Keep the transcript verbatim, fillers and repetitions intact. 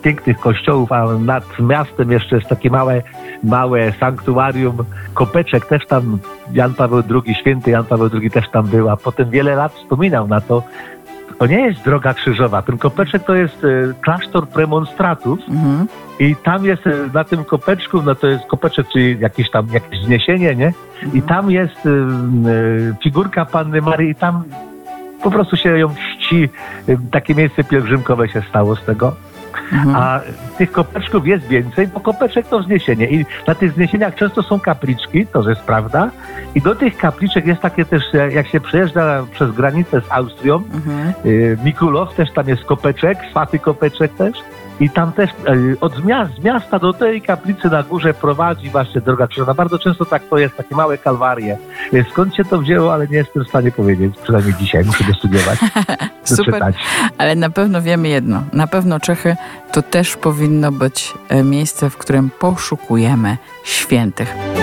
pięknych kościołów, a nad miastem jeszcze jest takie małe, małe sanktuarium, Kopeczek, też tam Jan Paweł drugi, święty Jan Paweł drugi też tam był, a potem wiele lat wspominał na to. To nie jest droga krzyżowa, ten Kopeczek to jest y, klasztor premonstratów mhm. i tam jest y, na tym kopeczku, no to jest kopeczek, czyli jakieś tam jakieś wzniesienie, nie? Mhm. I tam jest y, y, figurka Panny Maryi i tam po prostu się ją czci, y, takie miejsce pielgrzymkowe się stało z tego. Mhm. A tych kopeczków jest więcej, bo kopeczek to wzniesienie i na tych wzniesieniach często są kapliczki, to jest prawda, i do tych kapliczek jest takie też, jak się przejeżdża przez granicę z Austrią, mhm. y, Mikulow, też tam jest kopeczek, Swaty Kopeczek też i tam też y, od miast, z miasta do tej kaplicy na górze prowadzi właśnie droga krzyżowa. Bardzo często tak to jest, takie małe kalwarie. Y, skąd się to wzięło, ale nie jestem w stanie powiedzieć, przynajmniej dzisiaj, muszę dostudiować. Super, ale na pewno wiemy jedno, na pewno Czechy to też powinno być miejsce, w którym poszukujemy świętych.